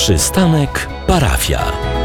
Przystanek parafia.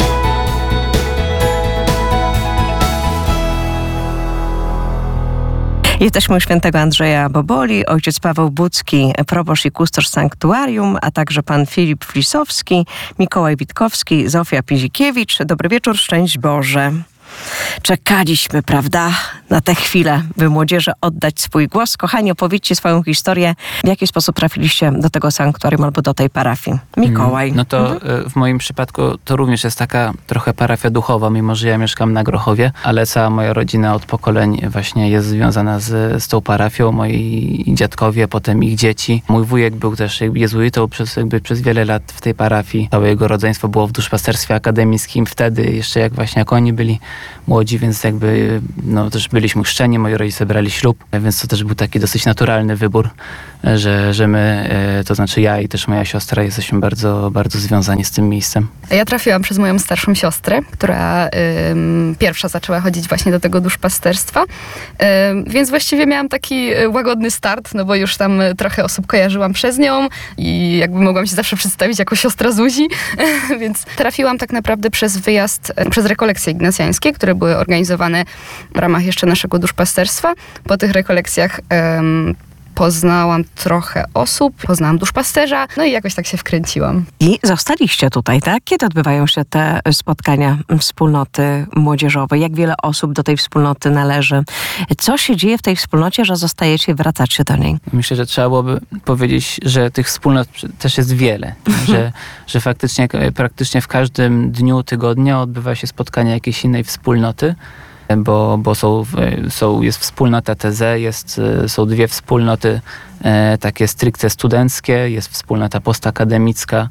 Jesteśmy u świętego Andrzeja Boboli, ojciec Paweł Budzki, proboszcz i kustosz sanktuarium, a także pan Filip Flisowski, Mikołaj Witkowski, Zofia Pizikiewicz. Dobry wieczór, szczęść Boże. Czekaliśmy, prawda, na tę chwilę, by młodzieży oddać swój głos. Kochani, opowiedzcie swoją historię. W jaki sposób trafiliście do tego sanktuarium albo do tej parafii? Mikołaj. No to w moim przypadku to również jest taka trochę parafia duchowa, mimo że ja mieszkam na Grochowie, ale cała moja rodzina od pokoleń właśnie jest związana z tą parafią. Moi dziadkowie, potem ich dzieci. Mój wujek był też jezuitą przez wiele lat w tej parafii. Całe jego rodzeństwo było w duszpasterstwie akademickim wtedy, jeszcze jak oni byli młodzi, więc też byliśmy chrzczeni, moi rodzice brali ślub, więc to też był taki dosyć naturalny wybór, że my, to znaczy ja i też moja siostra, jesteśmy bardzo, bardzo związani z tym miejscem. Ja trafiłam przez moją starszą siostrę, która pierwsza zaczęła chodzić właśnie do tego duszpasterstwa, więc właściwie miałam taki łagodny start, no bo już tam trochę osób kojarzyłam przez nią i jakby mogłam się zawsze przedstawić jako siostra Zuzi, więc trafiłam tak naprawdę przez wyjazd, przez rekolekcje ignacjańskie, które były organizowane w ramach jeszcze naszego duszpasterstwa. Po tych rekolekcjach poznałam trochę osób, poznałam duszpasterza, no i jakoś tak się wkręciłam. I zostaliście tutaj, tak? Kiedy odbywają się te spotkania wspólnoty młodzieżowej? Jak wiele osób do tej wspólnoty należy? Co się dzieje w tej wspólnocie, że zostajecie i wracacie do niej? Myślę, że trzeba byłoby powiedzieć, że tych wspólnot też jest wiele, że faktycznie praktycznie w każdym dniu tygodnia odbywa się spotkanie jakiejś innej wspólnoty, bo jest wspólnota TZ, są dwie wspólnoty takie stricte studenckie, jest wspólnota postakademicka,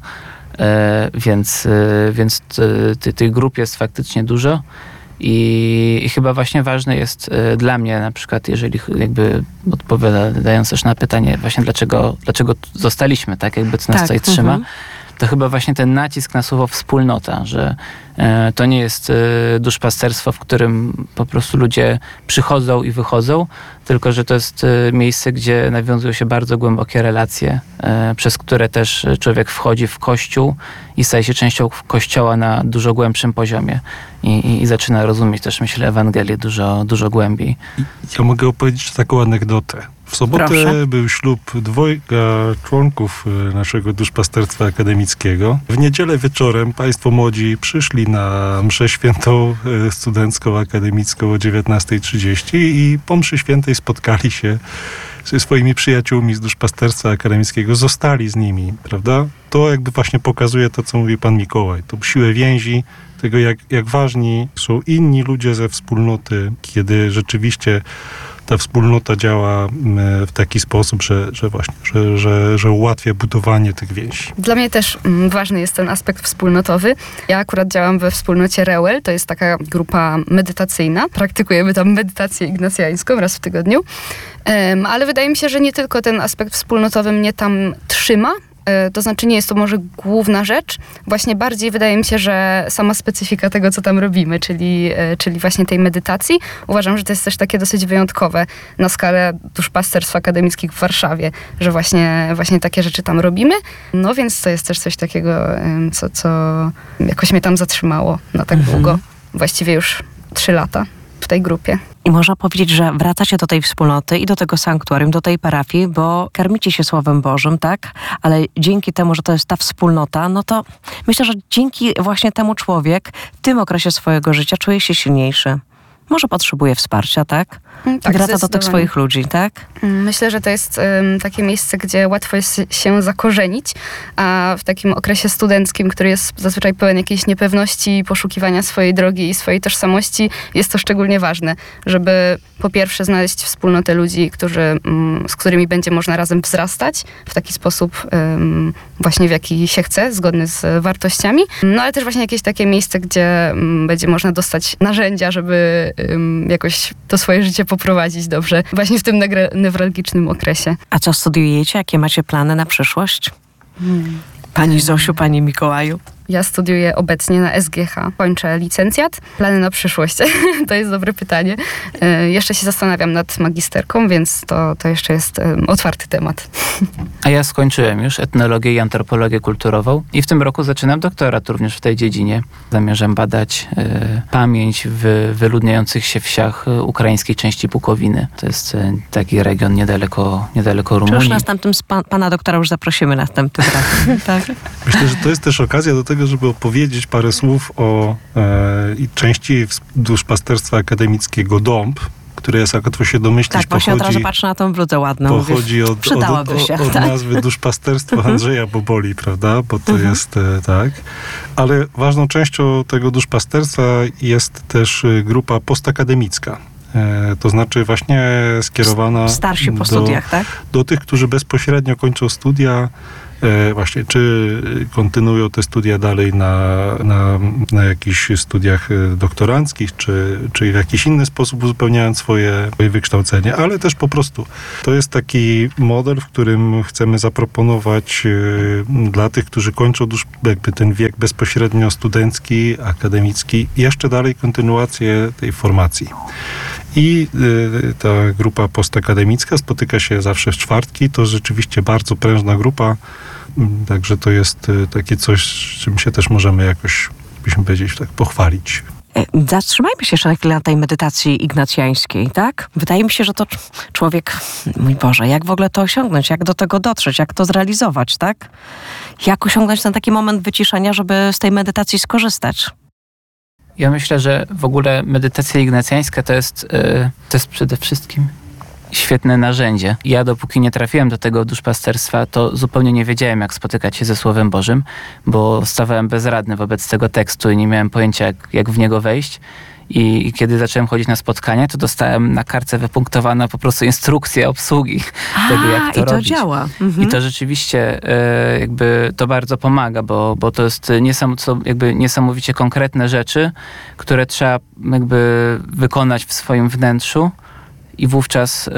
więc tych grup jest faktycznie dużo i chyba właśnie ważne jest dla mnie na przykład, jeżeli jakby odpowiadając też na pytanie właśnie dlaczego zostaliśmy, tak jakby co nas tutaj trzyma, to chyba właśnie ten nacisk na słowo wspólnota, że to nie jest duszpasterstwo, w którym po prostu ludzie przychodzą i wychodzą, tylko że to jest miejsce, gdzie nawiązują się bardzo głębokie relacje, przez które też człowiek wchodzi w Kościół i staje się częścią Kościoła na dużo głębszym poziomie i zaczyna rozumieć też, myślę, Ewangelię dużo głębiej. Ja mogę opowiedzieć taką anegdotę. W sobotę był ślub dwojga członków naszego duszpasterstwa akademickiego. W niedzielę wieczorem państwo młodzi przyszli na mszę świętą studencką, akademicką o 19:30 i po mszy świętej spotkali się ze swoimi przyjaciółmi z duszpasterstwa akademickiego, zostali z nimi, prawda? To jakby właśnie pokazuje to, co mówi pan Mikołaj. Tą siłę więzi, tego jak ważni są inni ludzie ze wspólnoty, kiedy rzeczywiście ta wspólnota działa w taki sposób, że ułatwia budowanie tych więzi. Dla mnie też ważny jest ten aspekt wspólnotowy. Ja akurat działam we wspólnocie Reuel, to jest taka grupa medytacyjna. Praktykujemy tam medytację ignacjańską raz w tygodniu. Ale wydaje mi się, że nie tylko ten aspekt wspólnotowy mnie tam trzyma, to znaczy nie jest to może główna rzecz. Właśnie bardziej wydaje mi się, że sama specyfika tego, co tam robimy, czyli właśnie tej medytacji. Uważam, że to jest też takie dosyć wyjątkowe na skalę duszpasterstw akademickich w Warszawie, że właśnie takie rzeczy tam robimy. No więc to jest też coś takiego, co jakoś mnie tam zatrzymało na tak długo. Właściwie już 3 lata w tej grupie. I można powiedzieć, że wracacie do tej wspólnoty i do tego sanktuarium, do tej parafii, bo karmicie się Słowem Bożym, tak? Ale dzięki temu, że to jest ta wspólnota, no to myślę, że dzięki właśnie temu człowiek w tym okresie swojego życia czuje się silniejszy. Może potrzebuje wsparcia, tak? Tak, wraca do tych swoich ludzi, tak? Myślę, że to jest takie miejsce, gdzie łatwo jest się zakorzenić, a w takim okresie studenckim, który jest zazwyczaj pełen jakiejś niepewności, poszukiwania swojej drogi i swojej tożsamości, jest to szczególnie ważne, żeby po pierwsze znaleźć wspólnotę ludzi, z którymi będzie można razem wzrastać w taki sposób właśnie w jaki się chce, zgodny z wartościami, no ale też właśnie jakieś takie miejsce, gdzie będzie można dostać narzędzia, żeby jakoś to swoje życie poprowadzić dobrze, właśnie w tym newralgicznym okresie. A co studiujecie? Jakie macie plany na przyszłość? Pani Zosiu, Pani Mikołaju? Ja studiuję obecnie na SGH. Kończę licencjat. Plany na przyszłość. To jest dobre pytanie. Jeszcze się zastanawiam nad magisterką, więc to jeszcze jest otwarty temat. A ja skończyłem już etnologię i antropologię kulturową i w tym roku zaczynam doktorat również w tej dziedzinie. Zamierzam badać pamięć w wyludniających się wsiach ukraińskiej części Bukowiny. To jest taki region niedaleko Rumunii. Czy już następnym pana doktora już zaprosimy następnym razem. Tak. Myślę, że to jest też okazja do tego, żeby opowiedzieć parę słów o części duszpasterstwa akademickiego Dąb, które, jak łatwo się domyślić, tak, właśnie od razu patrzę na tą bludę ładną. Pochodzi od tak? nazwy duszpasterstwa Andrzeja Boboli, prawda? Bo to jest tak. Ale ważną częścią tego duszpasterstwa jest też grupa postakademicka. To znaczy właśnie skierowana starsi po studiach, tak? Do tych, którzy bezpośrednio kończą studia, właśnie, czy kontynuują te studia dalej na jakichś studiach doktoranckich, czy w jakiś inny sposób uzupełniając swoje wykształcenie, ale też po prostu. To jest taki model, w którym chcemy zaproponować dla tych, którzy kończą jakby ten wiek bezpośrednio studencki, akademicki, jeszcze dalej kontynuację tej formacji. I ta grupa postakademicka spotyka się zawsze w czwartki. To rzeczywiście bardzo prężna grupa, także to jest takie coś, czym się też możemy jakoś, byśmy powiedzieli, tak pochwalić. Zatrzymajmy się jeszcze na chwilę na tej medytacji ignacjańskiej, tak? Wydaje mi się, że to człowiek, mój Boże, jak w ogóle to osiągnąć, jak do tego dotrzeć, jak to zrealizować, tak? Jak osiągnąć ten taki moment wyciszenia, żeby z tej medytacji skorzystać? Ja myślę, że w ogóle medytacja ignacjańska to jest przede wszystkim świetne narzędzie. Ja dopóki nie trafiłem do tego duszpasterstwa, to zupełnie nie wiedziałem, jak spotykać się ze Słowem Bożym, bo stawałem bezradny wobec tego tekstu i nie miałem pojęcia, jak w niego wejść. I kiedy zacząłem chodzić na spotkania, to dostałem na kartce wypunktowana po prostu instrukcja obsługi tego, jak to robić. I to działa. I to rzeczywiście jakby to bardzo pomaga, bo to jest niesamowicie konkretne rzeczy, które trzeba jakby wykonać w swoim wnętrzu i wówczas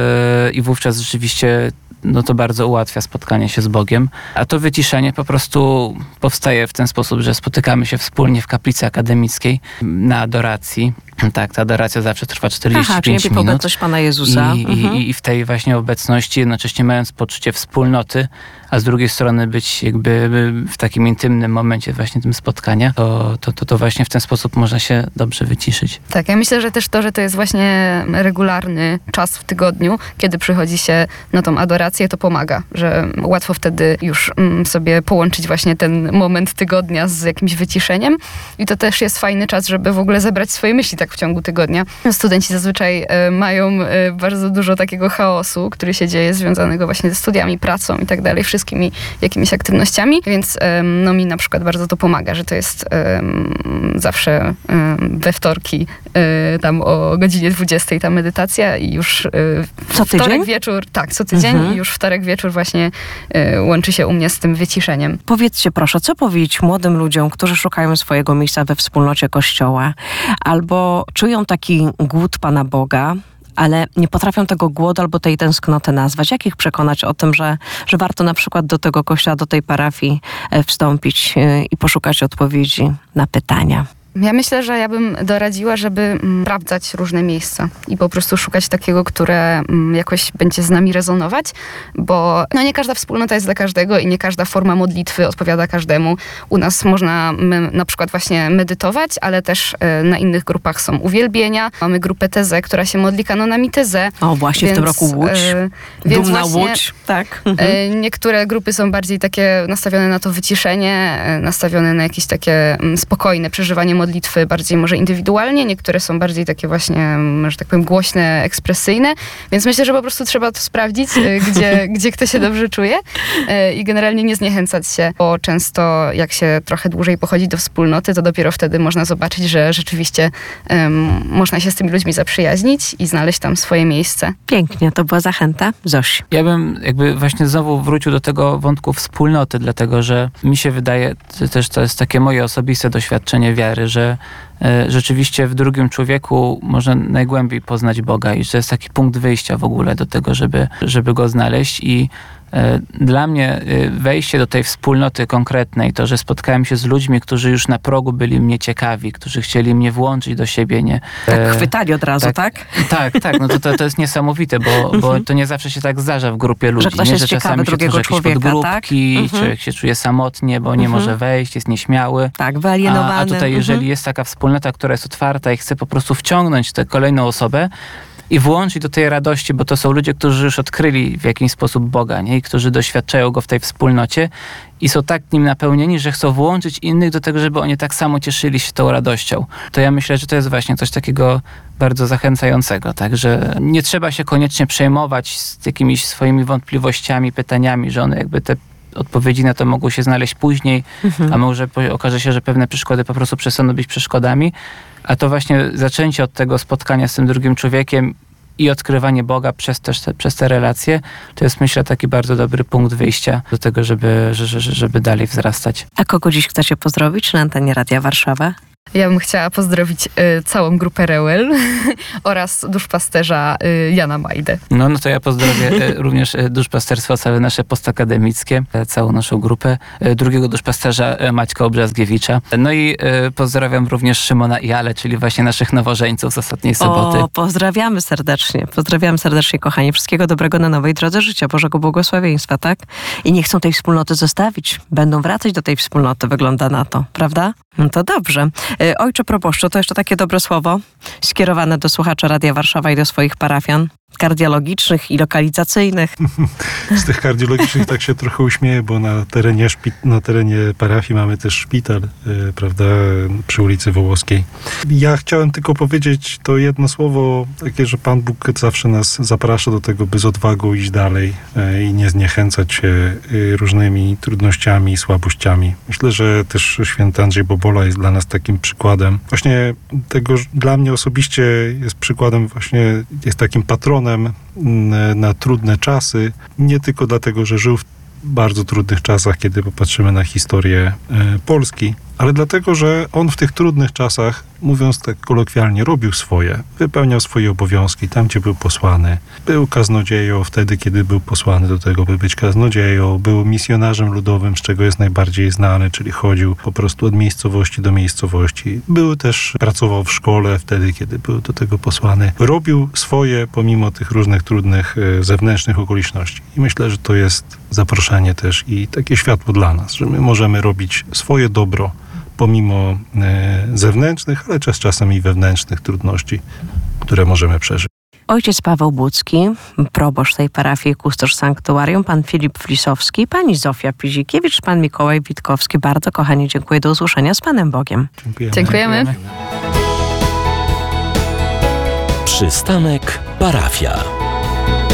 rzeczywiście to bardzo ułatwia spotkanie się z Bogiem. A to wyciszenie po prostu powstaje w ten sposób, że spotykamy się wspólnie w kaplicy akademickiej na adoracji. Tak, ta adoracja zawsze trwa 45 minut. Obecność Pana Jezusa. I w tej właśnie obecności, jednocześnie mając poczucie wspólnoty, a z drugiej strony być jakby w takim intymnym momencie właśnie tym spotkania, to właśnie w ten sposób można się dobrze wyciszyć. Tak, ja myślę, że też to, że to jest właśnie regularny czas w tygodniu, kiedy przychodzi się na tą adorację, to pomaga, że łatwo wtedy już sobie połączyć właśnie ten moment tygodnia z jakimś wyciszeniem i to też jest fajny czas, żeby w ogóle zebrać swoje myśli tak w ciągu tygodnia. Studenci zazwyczaj mają bardzo dużo takiego chaosu, który się dzieje, związanego właśnie ze studiami, pracą i tak dalej, wszystkimi jakimiś aktywnościami, więc mi na przykład bardzo to pomaga, że to jest zawsze we wtorki tam o godzinie 20 ta medytacja i już co tydzień? Wtorek wieczór, tak, co tydzień i już wtorek wieczór właśnie łączy się u mnie z tym wyciszeniem. Powiedzcie proszę, co powiedzieć młodym ludziom, którzy szukają swojego miejsca we wspólnocie Kościoła, albo czują taki głód Pana Boga, ale nie potrafią tego głodu albo tej tęsknoty nazwać. Jak ich przekonać o tym, że warto na przykład do tego kościoła, do tej parafii wstąpić i poszukać odpowiedzi na pytania? Ja myślę, że ja bym doradziła, żeby sprawdzać różne miejsca i po prostu szukać takiego, które jakoś będzie z nami rezonować, bo nie każda wspólnota jest dla każdego i nie każda forma modlitwy odpowiada każdemu. U nas można na przykład właśnie medytować, ale też na innych grupach są uwielbienia. Mamy grupę Tezę, która się modli kanonami Tezę. O, właśnie w tym roku Łódź. Więc Dumna właśnie, Łódź. Tak. Niektóre grupy są bardziej takie nastawione na to wyciszenie, nastawione na jakieś takie spokojne przeżywanie modlitwy, bardziej może indywidualnie. Niektóre są bardziej takie właśnie, że tak powiem, głośne, ekspresyjne. Więc myślę, że po prostu trzeba to sprawdzić, gdzie kto się dobrze czuje i generalnie nie zniechęcać się, bo często jak się trochę dłużej pochodzi do wspólnoty, to dopiero wtedy można zobaczyć, że rzeczywiście można się z tymi ludźmi zaprzyjaźnić i znaleźć tam swoje miejsce. Pięknie, to była zachęta. Zosi. Ja bym jakby właśnie znowu wrócił do tego wątku wspólnoty, dlatego że mi się wydaje, też to jest takie moje osobiste doświadczenie wiary, że rzeczywiście w drugim człowieku można najgłębiej poznać Boga i że to jest taki punkt wyjścia w ogóle do tego, żeby go znaleźć i Dla mnie wejście do tej wspólnoty konkretnej, to, że spotkałem się z ludźmi, którzy już na progu byli mnie ciekawi, którzy chcieli mnie włączyć do siebie, nie? Tak chwytali od razu, tak? Tak, no to jest niesamowite, bo to nie zawsze się tak zdarza w grupie ludzi. Że ktoś nie? jest Że ciekawy czasami drugiego się tworzy jakieś człowieka, podgrupki, człowiek się czuje samotnie, bo nie może wejść, jest nieśmiały. Tak, wyalienowany. A tutaj, jeżeli jest taka wspólnota, która jest otwarta i chce po prostu wciągnąć tę kolejną osobę i włączyć do tej radości, bo to są ludzie, którzy już odkryli w jakiś sposób Boga, nie? I którzy doświadczają Go w tej wspólnocie i są tak nim napełnieni, że chcą włączyć innych do tego, żeby oni tak samo cieszyli się tą radością. To ja myślę, że to jest właśnie coś takiego bardzo zachęcającego, tak? Że nie trzeba się koniecznie przejmować z jakimiś swoimi wątpliwościami, pytaniami, że one jakby te odpowiedzi na to mogą się znaleźć później, a może okaże się, że pewne przeszkody po prostu przestaną być przeszkodami. A to właśnie zaczęcie od tego spotkania z tym drugim człowiekiem i odkrywanie Boga przez te relacje, to jest, myślę, taki bardzo dobry punkt wyjścia do tego, żeby dalej wzrastać. A kogo dziś chcecie pozdrowić na antenie Radia Warszawa? Ja bym chciała pozdrowić całą grupę Reuel oraz duszpasterza Jana Majdę. No to ja pozdrowię również duszpasterstwo całe nasze postakademickie, całą naszą grupę, drugiego duszpasterza Maćka Obrzazgiewicza. No i pozdrawiam również Szymona i Ale, czyli właśnie naszych nowożeńców z ostatniej soboty. Pozdrawiamy serdecznie, kochani. Wszystkiego dobrego na nowej drodze życia, Bożego błogosławieństwa, tak? I nie chcą tej wspólnoty zostawić. Będą wracać do tej wspólnoty, wygląda na to, prawda? No to dobrze. Ojcze proboszczu, to jeszcze takie dobre słowo skierowane do słuchaczy Radia Warszawa i do swoich parafian kardiologicznych i lokalizacyjnych. Z tych kardiologicznych tak się trochę uśmieję, bo na terenie parafii mamy też szpital, prawda, przy ulicy Wołoskiej. Ja chciałem tylko powiedzieć to jedno słowo, takie, że Pan Bóg zawsze nas zaprasza do tego, by z odwagą iść dalej i nie zniechęcać się różnymi trudnościami i słabościami. Myślę, że też święty Andrzej Bobola jest dla nas takim przykładem. Właśnie tego, dla mnie osobiście jest przykładem, właśnie jest takim patronem na trudne czasy, nie tylko dlatego, że żył w bardzo trudnych czasach, kiedy popatrzymy na historię Polski, ale dlatego, że on w tych trudnych czasach, mówiąc tak kolokwialnie, robił swoje, wypełniał swoje obowiązki tam, gdzie był posłany. Był kaznodzieją wtedy, kiedy był posłany do tego, by być kaznodzieją. Był misjonarzem ludowym, z czego jest najbardziej znany, czyli chodził po prostu od miejscowości do miejscowości. Pracował w szkole wtedy, kiedy był do tego posłany. Robił swoje pomimo tych różnych trudnych zewnętrznych okoliczności. I myślę, że to jest zaproszenie też i takie światło dla nas, że my możemy robić swoje dobro pomimo zewnętrznych, ale czasem i wewnętrznych trudności, które możemy przeżyć. Ojciec Paweł Budzki, proboszcz tej parafii, kustosz sanktuarium, pan Filip Flisowski, pani Zofia Pizikiewicz, pan Mikołaj Witkowski. Bardzo, kochani, dziękuję. Do usłyszenia. Z Panem Bogiem. Dziękujemy. Przystanek parafia.